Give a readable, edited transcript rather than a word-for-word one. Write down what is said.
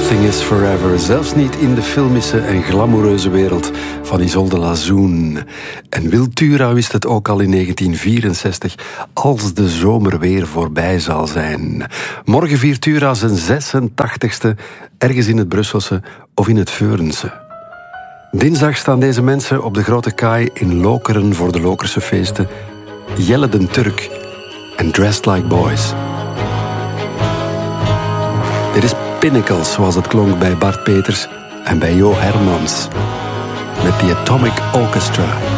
Nothing is forever. Zelfs niet in de filmische en glamoureuze wereld van Isolde Lazoen. En Wiltura wist het ook al in 1964, als de zomer weer voorbij zal zijn. Morgen viert Tura zijn 86e, ergens in het Brusselse of in het Veurense. Dinsdag staan deze mensen op de Grote Kaai in Lokeren voor de Lokerse feesten. Jelle den Turk en Dressed Like Boys. Dit is Pinnacle, zoals het klonk bij Bart Peters en bij Jo Hermans. Met The Atomic Orchestra.